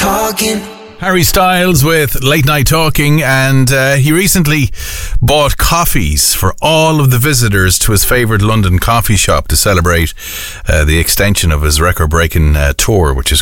Talking. Harry Styles with Late Night Talking, and he recently bought coffees for all of the visitors to his favourite London coffee shop to celebrate the extension of his record-breaking tour, which is